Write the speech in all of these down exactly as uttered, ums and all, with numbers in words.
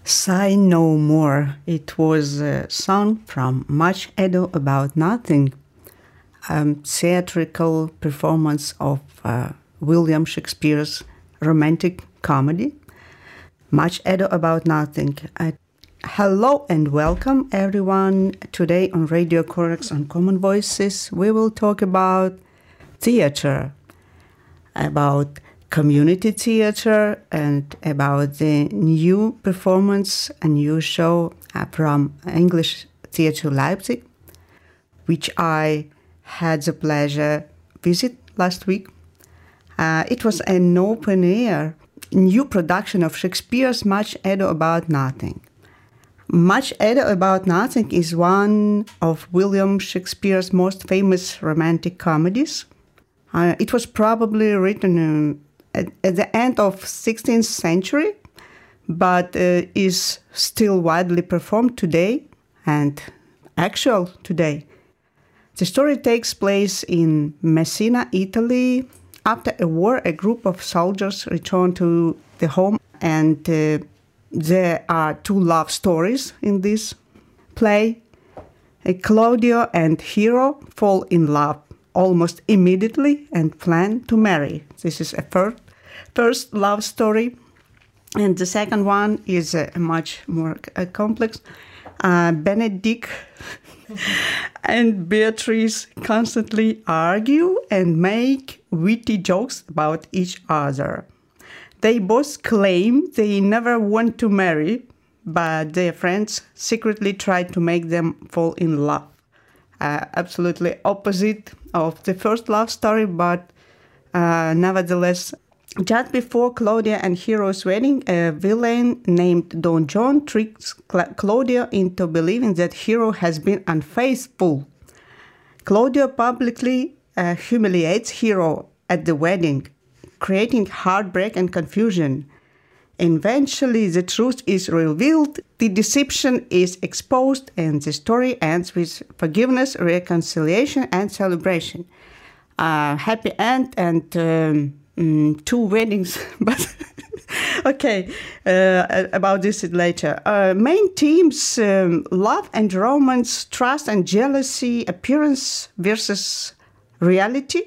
Sigh No More. It was a song from Much Ado About Nothing, a theatrical performance of uh, William Shakespeare's romantic comedy, Much Ado About Nothing. Uh, hello and welcome everyone. Today on Radio Corax on Common Voices, we will talk about theater, about community theater, and about the new performance, a new show uh, from English Theatre Leipzig, which I had the pleasure visit last week. Uh, it was an open-air new production of Shakespeare's Much Ado About Nothing. Much Ado About Nothing is one of William Shakespeare's most famous romantic comedies. Uh, it was probably written in At, at the end of sixteenth century, but uh, is still widely performed today and actual today. The story takes place in Messina, Italy. After a war, a group of soldiers return to the home, and uh, there are two love stories in this play. Uh, Claudio and Hero fall in love almost immediately and plan to marry. This is a first First love story, and the second one is uh, much more uh, complex. Uh, Benedict and Beatrice constantly argue and make witty jokes about each other. They both claim they never want to marry, but their friends secretly try to make them fall in love. Uh, absolutely opposite of the first love story, but uh, nevertheless, just before Claudia and Hero's wedding, a villain named Don John tricks Cla- Claudia into believing that Hero has been unfaithful. Claudia publicly uh, humiliates Hero at the wedding, creating heartbreak and confusion. Eventually, the truth is revealed, the deception is exposed, and the story ends with forgiveness, reconciliation, and celebration. Uh, happy end and um, Mm, two weddings, but okay, uh, about this later. Uh, main themes, um, love and romance, trust and jealousy, appearance versus reality,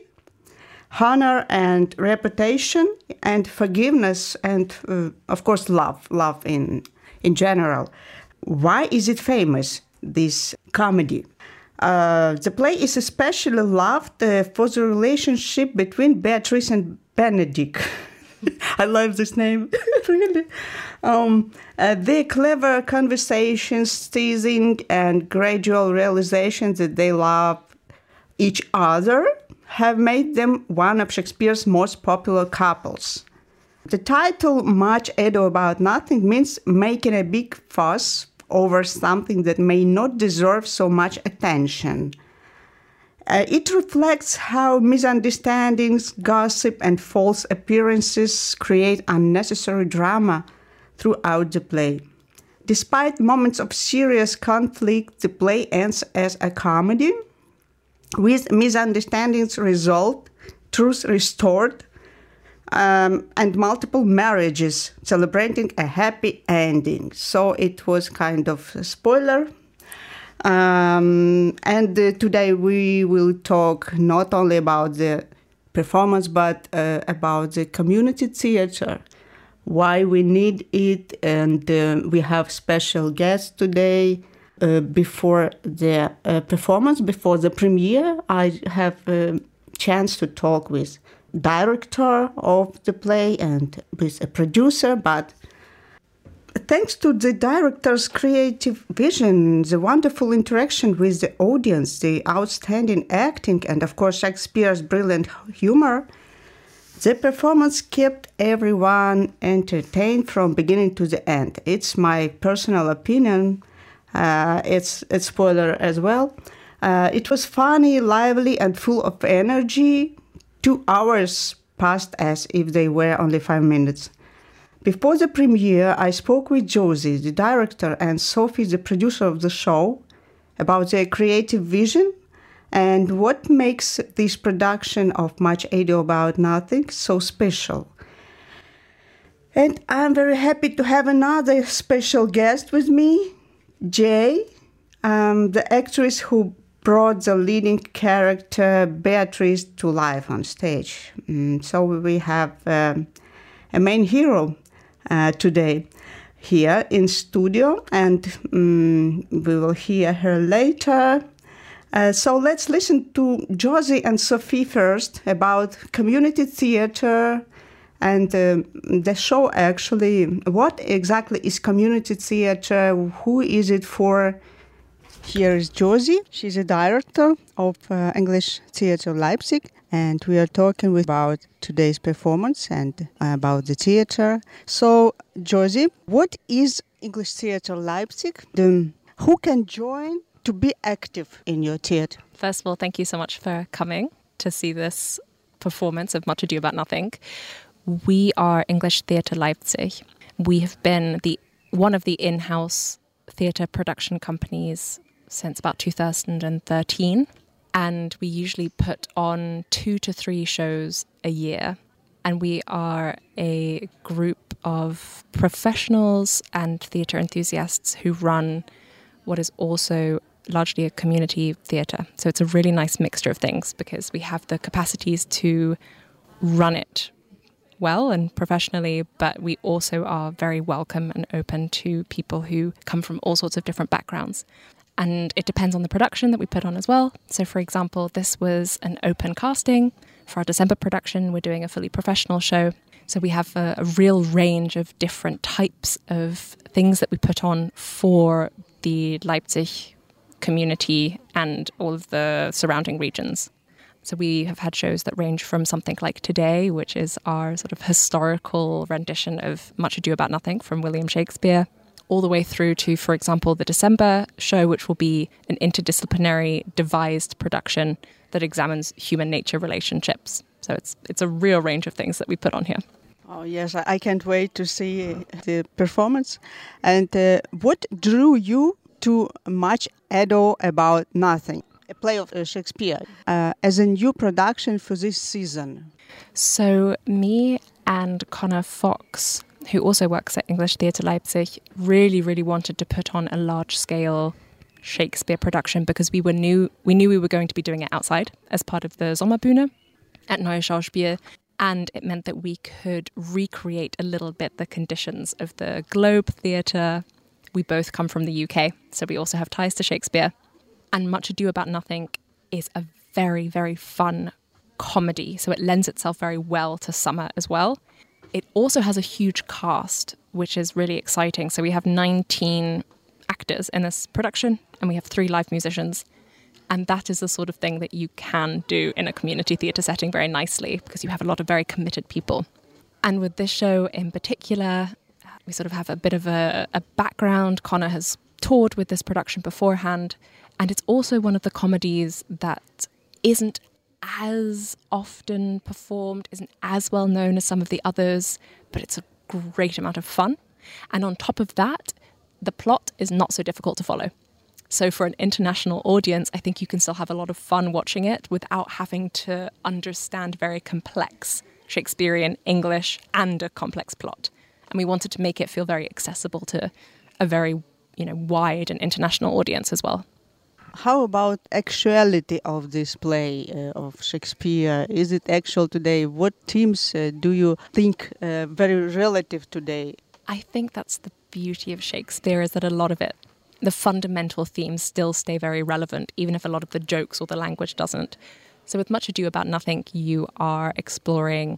honor and reputation, and forgiveness, and uh, of course love, love in, in general. Why is it famous, this comedy? Uh, the play is especially loved uh, for the relationship between Beatrice and Benedict. I love this name, really. Um, uh, their clever conversations, teasing, and gradual realization that they love each other have made them one of Shakespeare's most popular couples. The title, Much Ado About Nothing, means making a big fuss over something that may not deserve so much attention. Uh, it reflects how misunderstandings, gossip, and false appearances create unnecessary drama throughout the play. Despite moments of serious conflict, the play ends as a comedy, with misunderstandings resolved, truth restored, um, and multiple marriages celebrating a happy ending. So it was kind of a spoiler. Um, and uh, today we will talk not only about the performance, but uh, about the community theater, why we need it, and uh, we have special guests today. Uh, before the uh, performance, before the premiere, I have a chance to talk with director of the play and with a producer, but thanks to the director's creative vision, the wonderful interaction with the audience, the outstanding acting, and of course Shakespeare's brilliant humor, the performance kept everyone entertained from beginning to the end. It's my personal opinion. Uh, it's a spoiler as well. Uh, it was funny, lively, and full of energy. Two hours passed as if they were only five minutes. Before the premiere, I spoke with Josie, the director, and Sophie, the producer of the show, about their creative vision and what makes this production of Much Ado About Nothing so special. And I'm very happy to have another special guest with me, Jay, um, the actress who brought the leading character Beatrice to life on stage. Mm, so we have um, a main hero uh, today here in studio, and um, we will hear her later. Uh, so let's listen to Josie and Sophie first about community theater and uh, the show. Actually, what exactly is community theater? Who is it for? Here is Josie. She's a director of uh, English Theater Leipzig, and we are talking with about today's performance and uh, about the theater. So, Josie, what is English Theater Leipzig? The, who can join to be active in your theater? First of all, thank you so much for coming to see this performance of Much Ado About Nothing. We are English Theater Leipzig. We have been the one of the in-house theatre production companies since about two thousand thirteen, and we usually put on two to three shows a year. And we are a group of professionals and theatre enthusiasts who run what is also largely a community theatre. So it's a really nice mixture of things because we have the capacities to run it well and professionally, but we also are very welcome and open to people who come from all sorts of different backgrounds. And it depends on the production that we put on as well. So, for example, this was an open casting. For our December production, we're doing a fully professional show. So we have a, a real range of different types of things that we put on for the Leipzig community and all of the surrounding regions. So we have had shows that range from something like Today, which is our sort of historical rendition of Much Ado About Nothing from William Shakespeare, all the way through to, for example, the December show, which will be an interdisciplinary devised production that examines human nature relationships. So it's it's a real range of things that we put on here. Oh, yes, I can't wait to see the performance. And uh, what drew you to Much Ado About Nothing, a play of uh, Shakespeare, uh, as a new production for this season? So me and Connor Fox, who also works at English Theatre Leipzig, really, really wanted to put on a large-scale Shakespeare production because we were knew we knew we were going to be doing it outside as part of the Sommerbühne at Neue Schauspiel, and it meant that we could recreate a little bit the conditions of the Globe Theatre. We both come from the U K, so we also have ties to Shakespeare. And Much Ado About Nothing is a very, very fun comedy, so it lends itself very well to summer as well. It also has a huge cast, which is really exciting. So we have nineteen actors in this production, and we have three live musicians. And that is the sort of thing that you can do in a community theatre setting very nicely, because you have a lot of very committed people. And with this show in particular, we sort of have a bit of a, a background. Connor has toured with this production beforehand, and it's also one of the comedies that isn't as often performed, isn't as well known as some of the others, but it's a great amount of fun. And on top of that, the plot is not so difficult to follow. So for an international audience, I think you can still have a lot of fun watching it without having to understand very complex Shakespearean English and a complex plot. And we wanted to make it feel very accessible to a very, you know, wide and international audience as well. How about actuality of this play uh, of Shakespeare? Is it actual today? What themes uh, do you think uh, very relative today? I think that's the beauty of Shakespeare, is that a lot of it, the fundamental themes still stay very relevant, even if a lot of the jokes or the language doesn't. So with Much Ado About Nothing, you are exploring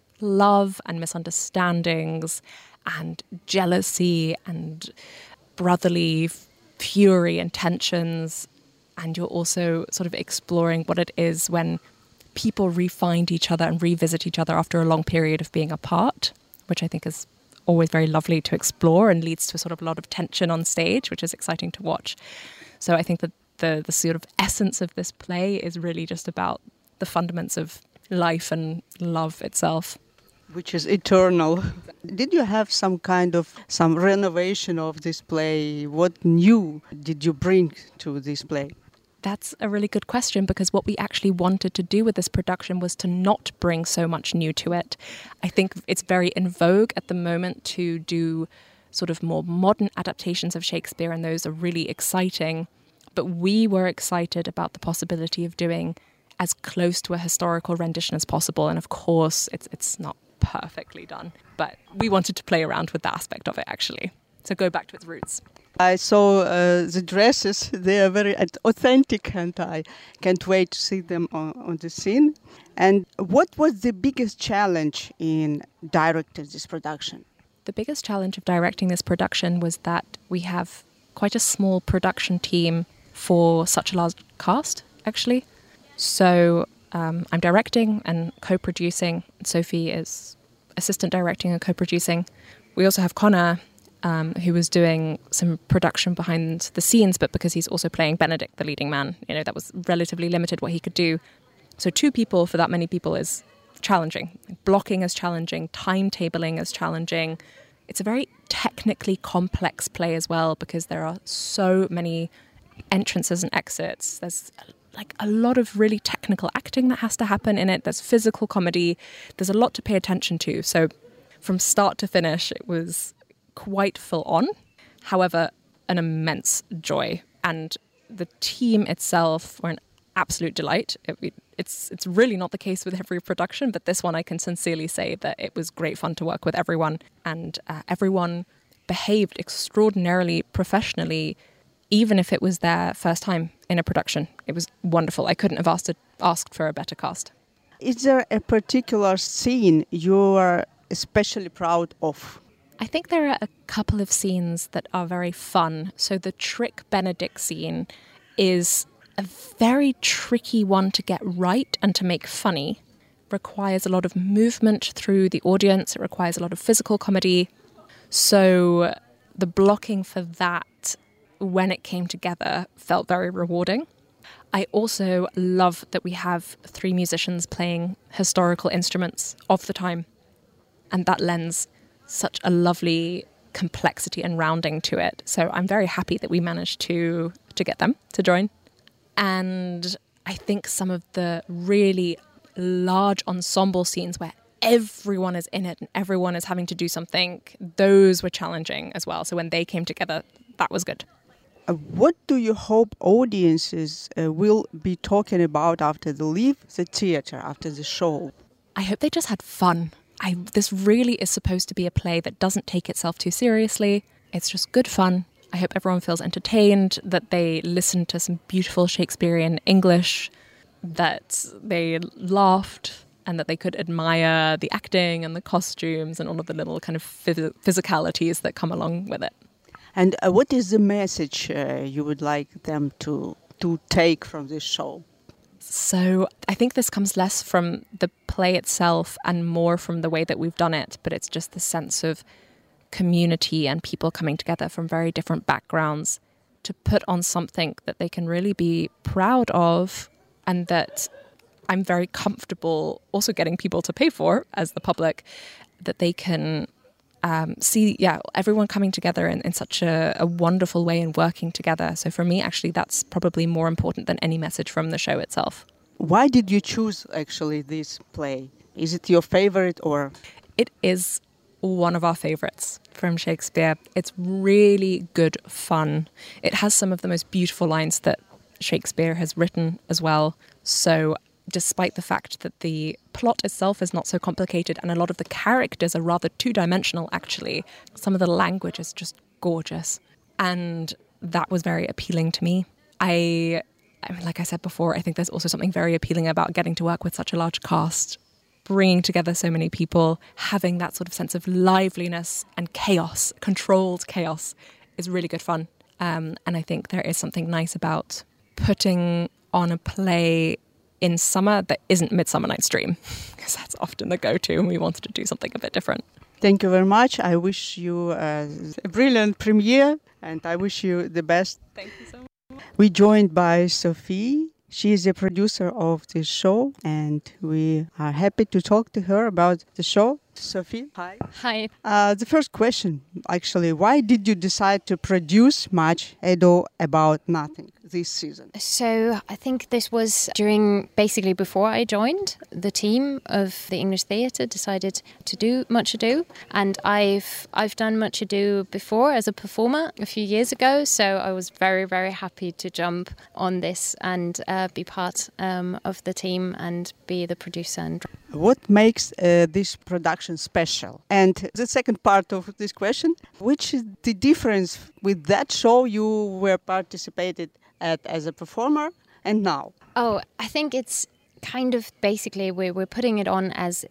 love and misunderstandings and jealousy and brotherly fury and tensions. And you're also sort of exploring what it is when people re-find each other and revisit each other after a long period of being apart, which I think is always very lovely to explore and leads to sort of a lot of tension on stage, which is exciting to watch. So I think that the, the sort of essence of this play is really just about the fundamentals of life and love itself. Which is eternal. Did you have some kind of some renovation of this play? What new did you bring to this play? That's a really good question, because what we actually wanted to do with this production was to not bring so much new to it. I think it's very in vogue at the moment to do sort of more modern adaptations of Shakespeare, and those are really exciting. But we were excited about the possibility of doing as close to a historical rendition as possible. And of course, it's it's not perfectly done, but we wanted to play around with the aspect of it, actually. So go back to its roots. I saw uh, the dresses. They are very authentic, and I can't wait to see them on, on the scene. And what was the biggest challenge in directing this production? The biggest challenge of directing this production was that we have quite a small production team for such a large cast, actually. So um, I'm directing and co-producing. Sophie is assistant directing and co-producing. We also have Connor, um, who was doing some production behind the scenes, but because he's also playing Benedict, the leading man, you know, that was relatively limited what he could do. So two people for that many people is challenging. Blocking is challenging. Timetabling is challenging. It's a very technically complex play as well, because there are so many entrances and exits. There's like a lot of really technical acting that has to happen in it. There's physical comedy. There's a lot to pay attention to. So from start to finish, it was quite full on. However, an immense joy. And the team itself were an absolute delight. It, it's it's really not the case with every production, but this one I can sincerely say that it was great fun to work with everyone. And uh, everyone behaved extraordinarily professionally, even if it was their first time in a production. It was wonderful. I couldn't have asked, asked for a better cast. Is there a particular scene you are especially proud of? I think there are a couple of scenes that are very fun. So the Trick Benedict scene is a very tricky one to get right and to make funny. Requires a lot of movement through the audience. It requires a lot of physical comedy. So the blocking for that, when it came together, felt very rewarding. I also love that we have three musicians playing historical instruments of the time. And that lends such a lovely complexity and rounding to it. So I'm very happy that we managed to to get them to join. And I think some of the really large ensemble scenes where everyone is in it and everyone is having to do something, those were challenging as well. So when they came together, that was good. Uh, what do you hope audiences uh, will be talking about after they leave the theater, after the show? I hope they just had fun. I, this really is supposed to be a play that doesn't take itself too seriously. It's just good fun. I hope everyone feels entertained, that they listen to some beautiful Shakespearean English, that they laughed, and that they could admire the acting and the costumes and all of the little kind of phys- physicalities that come along with it. And uh, what is the message uh, you would like them to to take from this show? So I think this comes less from the play itself and more from the way that we've done it, but it's just the sense of community and people coming together from very different backgrounds to put on something that they can really be proud of, and that I'm very comfortable also getting people to pay for as the public, that they can um, see, yeah, everyone coming together in, in such a, a wonderful way and working together. So for me, actually, that's probably more important than any message from the show itself. Why did you choose, actually, this play? Is it your favorite or...? It is one of our favorites from Shakespeare. It's really good fun. It has some of the most beautiful lines that Shakespeare has written as well. So despite the fact that the plot itself is not so complicated and a lot of the characters are rather two-dimensional, actually, some of the language is just gorgeous. And that was very appealing to me. I, I mean, like I said before, I think there's also something very appealing about getting to work with such a large cast, bringing together so many people, having that sort of sense of liveliness and chaos, controlled chaos, is really good fun. Um, and I think there is something nice about putting on a play in summer that isn't Midsummer Night's Dream, because that's often the go-to, and we wanted to do something a bit different. Thank you very much. I wish you uh, a brilliant premiere, and I wish you the best. Thank you so much. We're joined by Sophie. She is the producer of this show, and we are happy to talk to her about the show. Sophie, hi. Hi. Uh, the first question, actually, why did you decide to produce Much Ado About Nothing? this season? So I think this was during, basically before I joined, the team of the English Theatre decided to do Much Ado. And I've I've done Much Ado before as a performer a few years ago. So I was very, very happy to jump on this and uh, be part um, of the team and be the producer. And what makes uh, this production special? And the second part of this question, which is the difference with that show you were participated at as a performer and now? Oh, I think it's kind of basically we're, we're putting it on as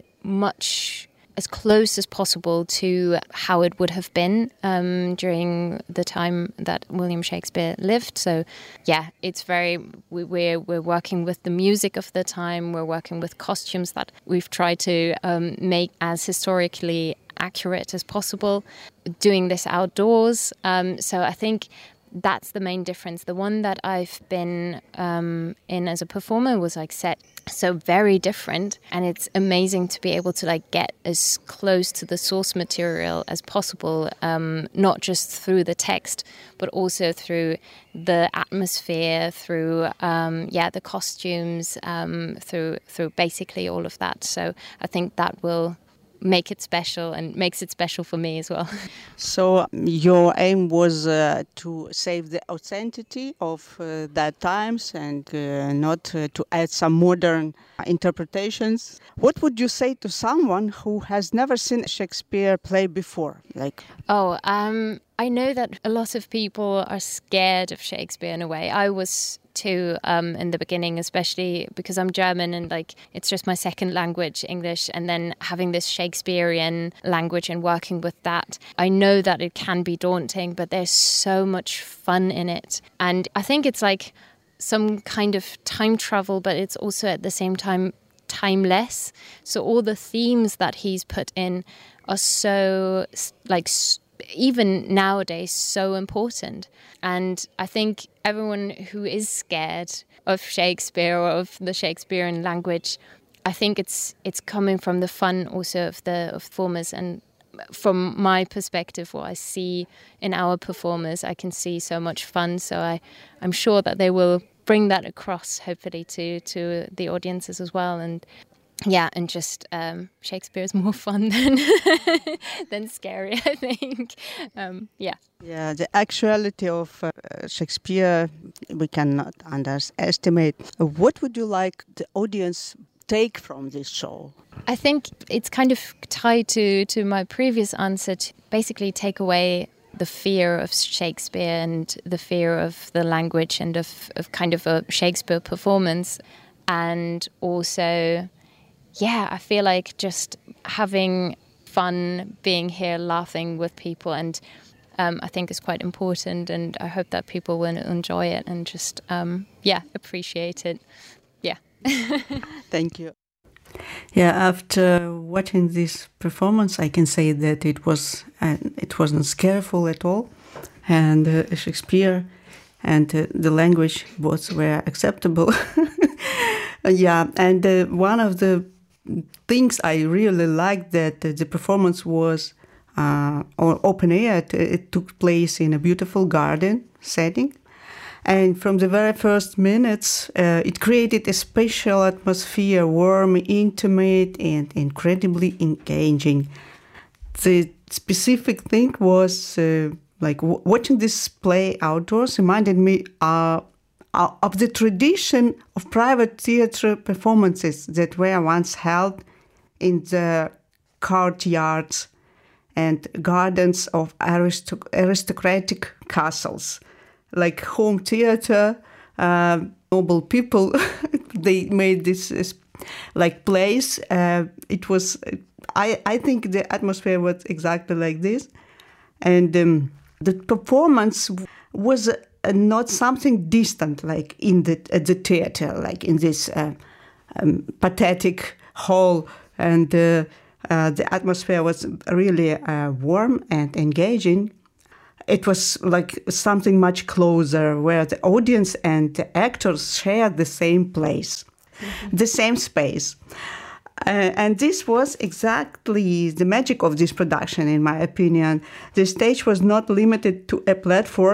much as close as possible to how it would have been um, during the time that William Shakespeare lived. So, yeah, it's very, we, we're, we're working with the music of the time, we're working with costumes that we've tried to um, make as historically accurate as possible, doing this outdoors. Um, so I think that's the main difference. The one that I've been um, in as a performer was like set so very different, and it's amazing to be able to like get as close to the source material as possible, um, not just through the text, but also through the atmosphere, through um, yeah the costumes, um, through through basically all of that. So I think that will make it special and makes it special for me as well. So your aim was uh, to save the authenticity of uh, that times and uh, not uh, to add some modern interpretations. What would you say to someone who has never seen a Shakespeare play before? Like, oh, um, I know that a lot of people are scared of Shakespeare in a way. I was too um, in the beginning, especially because I'm German and like it's just my second language, English, and then having this Shakespearean language and working with that. I know that it can be daunting, but there's so much fun in it. And I think it's like some kind of time travel, but it's also at the same time timeless. So all the themes that he's put in are so like even nowadays so important. And I think everyone who is scared of Shakespeare or of the Shakespearean language, I think it's it's coming from the fun also of the of performers. And from my perspective, what I see in our performers, I can see so much fun. So I, I'm sure that they will bring that across, hopefully, to, to the audiences as well. And yeah, and just um, Shakespeare is more fun than than scary, I think. Um, yeah. Yeah, the actuality of uh, Shakespeare we cannot underestimate. What would you like the audience take from this show? I think it's kind of tied to, to my previous answer to basically take away the fear of Shakespeare and the fear of the language and of, of kind of a Shakespeare performance. And also, yeah, I feel like just having fun, being here, laughing with people, and um, I think is quite important. And I hope that people will enjoy it and just, um, yeah, appreciate it. Yeah. Thank you. Yeah, after watching this performance, I can say that it was uh, it wasn't scareful at all, and uh, Shakespeare and uh, the language both were acceptable. Yeah, and uh, one of the things I really liked that uh, the performance was uh, open air. It, it took place in a beautiful garden setting. And from the very first minutes, uh, it created a special atmosphere, warm, intimate, and incredibly engaging. The specific thing was, uh, like, w- watching this play outdoors reminded me uh, uh, of the tradition of private theatre performances that were once held in the courtyards and gardens of aristoc- aristocratic castles. Like home theater, uh, noble people, they made this uh, like place. Uh, it was, I, I think the atmosphere was exactly like this. And um, the performance was uh, not something distant, like in the, at the theater, like in this uh, um, pathetic hall. And uh, uh, the atmosphere was really uh, warm and engaging. It was like something much closer, where the audience and the actors shared the same place, mm-hmm. the same space. Uh, and this was exactly the magic of this production, in my opinion. The stage was not limited to a platform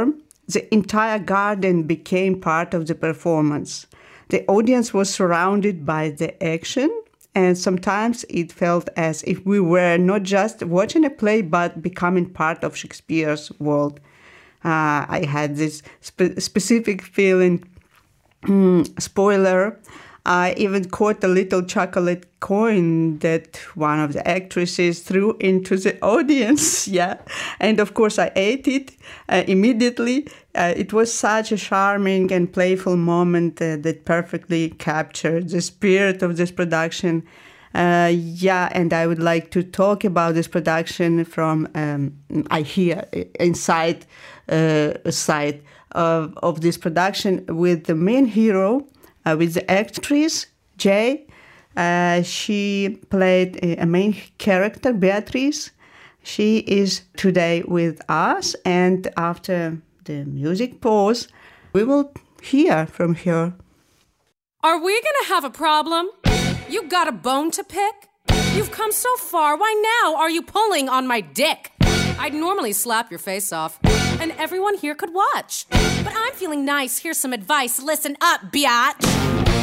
the entire garden became part of the performance. The audience was surrounded by the action, and sometimes it felt as if we were not just watching a play, but becoming part of Shakespeare's world. Uh, I had this spe- specific feeling. Mm, spoiler, I even caught a little chocolate coin that one of the actresses threw into the audience. Yeah. And of course, I ate it uh, immediately. Uh, it was such a charming and playful moment uh, that perfectly captured the spirit of this production. Uh, yeah, and I would like to talk about this production from, um, I hear, inside uh, side of, of this production with the main hero, Uh, with the actress, Jay. Uh, she played a, a main character, Beatrice. She is today with us, and after the music pause, we will hear from her. Are we gonna have a problem? You got a bone to pick? You've come so far, why now are you pulling on my dick? I'd normally slap your face off, and everyone here could watch. But I'm feeling nice, here's some advice, listen up, biatch.